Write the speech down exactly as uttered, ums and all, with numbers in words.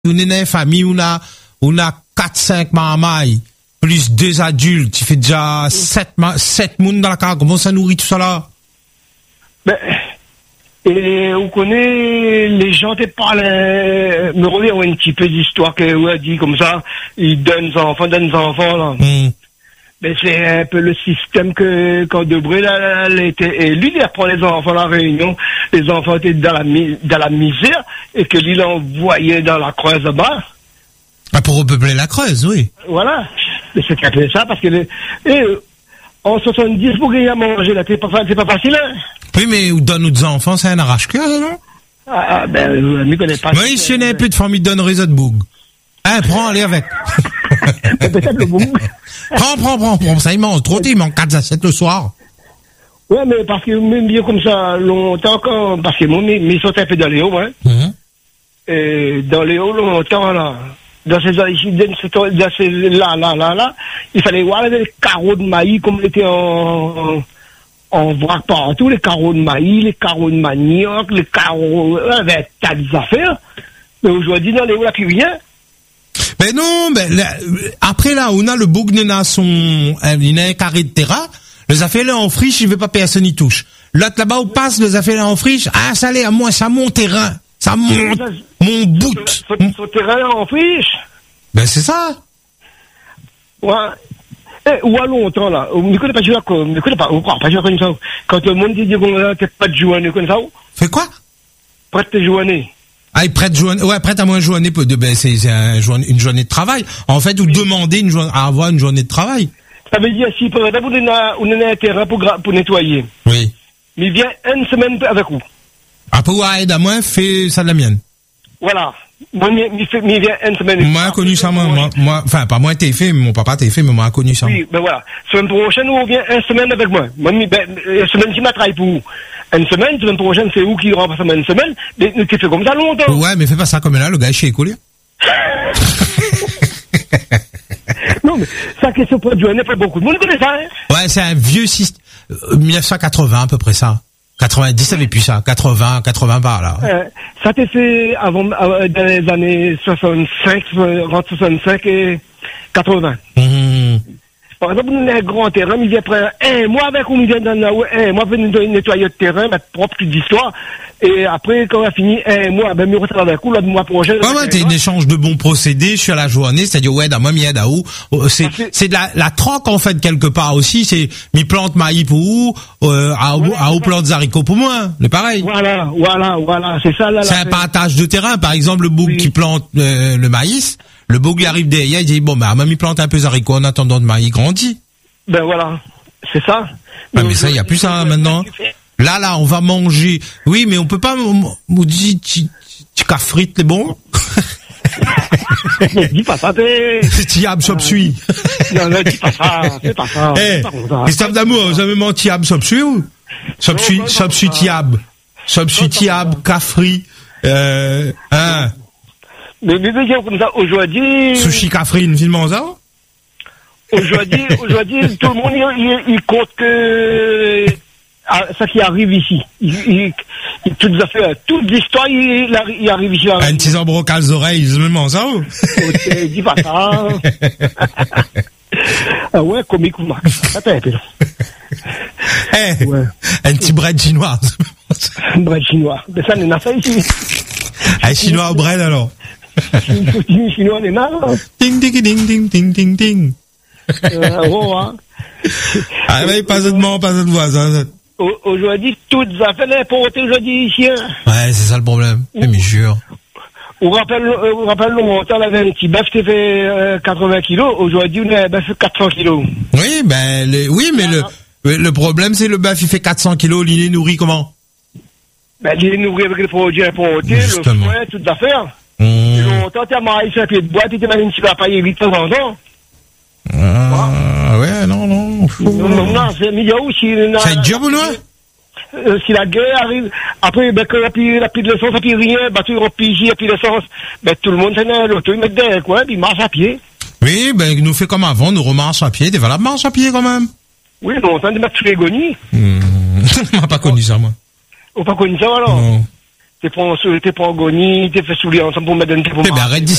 on est dans une famille, on a, on a quatre, cinq mamans, plus deux adultes, tu fais déjà sept, sept mounes dans la carte, comment ça nourrit tout ça là? Ben, et on connaît, les gens te parlent, me revient un petit peu d'histoire que, ouais, dit comme ça, ils donnent des enfants, donnent des enfants, là. Mm. Ben, c'est un peu le système que, quand Debré, là, elle était élu, il apprend les enfants à la Réunion, les enfants étaient dans la, dans la misère, et que lui l'envoyait dans la Creuse là-bas. Ah, pour repeupler la Creuse, oui. Voilà. Mais c'est un peu ça, parce que, les, et, en soixante-dix, pour gagner à manger, là, c'est pas, c'est pas facile, hein. Oui, mais où donne nos enfants, c'est un arrache-cœur, non? Ah, ben, je ne connais pas. Oui, si on a un peu de famille de réseau de Boug. Hein, prends, allez avec. Peut-être le Boug. Prends, prends, prends, prends, ça, il mange trop, il manque quatre assiettes le soir. Ouais, mais parce que même bien comme ça, longtemps, quand, parce que moi, mais sont un peu dans les hauts, hein. Mm-hmm. Et dans les hauts, longtemps, là, dans ces, dans ces, là, là, là, là, il fallait voir les carreaux de maïs comme ils étaient en, en vrac partout, les carreaux de maïs, les carreaux de manioc, les carreaux, avec tas d'affaires. Mais aujourd'hui, dans les hauts, il n'y a plus rien. Mais non, ben, là, après là, on a le Boug, il a son, il a un carré de terrain, les affaires là en friche, il veut pas personne y touche. L'autre là-bas où passe, les affaires là en friche, ah, ça l'est à moi, ça mon terrain, ça monte, mon bout. Son terrain en friche. Ben, c'est ça. Ouais. Eh, ou à longtemps, là, on ne connaît pas jouer à quoi, on ne connaît pas, on ne croit pas jouer comme ça. Quand le monde dit qu'on t'es pas de journée comme ça. Fait quoi? Prête tes journées. Ah, il prête journée, ouais, prête à moi une journée, de, ben, c'est, c'est un, une journée de travail. En fait, vous demandez une journée, à avoir une journée de travail. Ça veut dire, si, par exemple, on a un terrain pour, pour nettoyer. Oui. Mais il vient une semaine avec vous. Après, ouais, aide à moi, fais ça de la mienne. Voilà. Moi, il vient une semaine. Moi, j'ai connu ça, moi, moi, moi, enfin, pas moi, t'es fait, mais mon papa t'es fait, mais moi, j'ai connu ça. Oui, ben voilà. Semaine prochaine, on vient une semaine avec moi. Moi, ben, une semaine, qui m'a travaillé pour vous. Une semaine, semaine prochaine, c'est où qui remplace une semaine. Mais tu fais comme ça longtemps. Ouais, mais fais pas ça comme là, le gars est chez écolier. Non, mais ça, question pour du n'est pas beaucoup de monde connaît ça, hein. Ouais, c'est un vieux système, euh, mille neuf cent quatre-vingts, à peu près ça. quatre-vingt-dix, ça avait plus ça. quatre-vingts, quatre-vingts par là. Euh, ça a été fait avant, euh, dans les années soixante-cinq, entre soixante-cinq et quatre-vingts. Mmh. Par exemple, on a un grand terrain, il vient prendre un mois avec où il vient dans la, un mois venir nettoyer le terrain, mettre propre toute l'histoire. Et après, quand on a fini un mois, ben, mieux retrouver avec où, le mois prochain. Ouais, ouais, t'es un échange de bons procédés sur la journée, c'est-à-dire, ouais, d'à moi, mi à où. C'est, c'est de la, la troque, en fait, quelque part aussi, c'est, mi plante maïs pour où, euh, à où, à où plante haricots pour moi, c'est pareil. Voilà, voilà, voilà, c'est ça, là, c'est un partage de terrain, par exemple, le Boug oui. qui plante, euh, le maïs, le Boug, il arrive derrière, il dit, bon, bah, maman, il plante un peu de haricots en attendant de maïs grandit. Ben voilà, c'est ça. Ah, mais ça, il y a plus ça, hein, maintenant. Là, là, on va manger. Oui, mais on peut pas, on dit, tu, tu cafrites les bons. Dis pas ça, t'es... Tiab, sop suis. Non, non, dis pas ça, c'est pas ça. Eh, Christophe d'Amour, vous avez menti, tiab, sop suis ou? Sop suis, sop suis tiab. Sop suis tiab, cafri, euh, hein. Mais, mais, mais, comme ça, aujourd'hui... Sushi cafrine, finalement, ça? Aujourd'hui, aujourd'hui, tout le monde, il, il, il compte que, ah, ça qui arrive ici. Il, il, il, toutes les affaires, toute l'histoire, il, il arrive ici. Un petit embroc aux oreilles, je me mens ça, ou? Ok, dis pas ça. Ah ouais, comique ou max. Attends un peu, là. Eh, ouais. Un petit bread chinois. Un bread chinois. Mais ça, on a ça ici. Un chinois au bread, alors. Un chinois, on est là. Ding, ding, ding, ding, ding, ding, ding. Euh, oh, hein. Ah, mais pas de mort, pas de voisin. Aujourd'hui, toutes les affaires importées aujourd'hui ici, hein. Ouais, c'est ça le problème. Je me jure. On rappelle, on rappelle longtemps, on avait un petit bœuf qui fait euh, quatre-vingts kilos. Aujourd'hui, on a un bœuf de quatre cents kilos. Oui, ben, le, oui, mais ah. le, le problème, c'est le bœuf, il fait quatre cents kilos, il est nourri comment? Ben, il est nourri avec les produits importés, justement. Le foin, toutes les affaires. Mmh. Longtemps, tu as marié sur un pied de bois, tu t'es mal une petite papaye vite de temps en temps. Ah, ouais, non, non. Non, non, non, c'est milieu aussi. C'est un job ou non? Euh, si la guerre arrive, après, ben, quand il n'y a plus de l'essence, il n'y a plus rien, ben, tu repis, il n'y a plus d'essence, ben, tout le monde s'en a l'auto, ils mettent derrière, quoi, puis ils marchent à pied. Oui, ben, nous fait comme avant, nous remarchons à pied, des valables marche à pied, quand même. Oui, mais on tente de mettre tous les gonis. Mmh. On n'a pas connu ça, moi. On n'a pas connu ça, alors? Non. t'es prends, t'es prends agonie, t'es fait soulier ensemble pour mettre un thé pour Eh ben, arrête